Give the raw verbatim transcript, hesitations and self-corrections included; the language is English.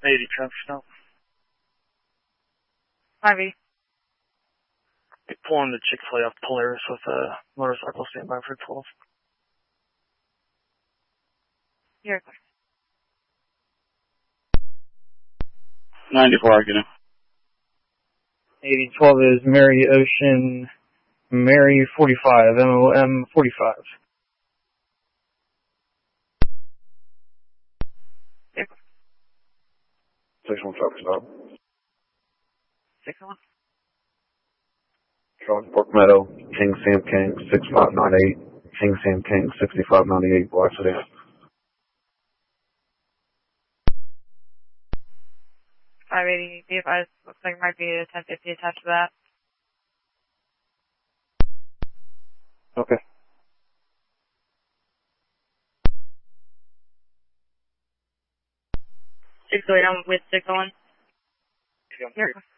eighty traffic stop. five eighty. Pulling the Chick-fil-A off Polaris with a motorcycle standby for twelve. Here. ninety-four, I get it. eighty twelve is Mary Ocean, Mary forty-five, M O M forty-five. Here. six one traffic stop. six one. Charlie Park Meadow, King Sam King, six five nine eight, King Sam King, sixty-five ninety-eight, black sedan. five eighty, be advised, looks like it might be a ten fifty attached to that. Okay. six oh eight, I'm with six oh one. Here.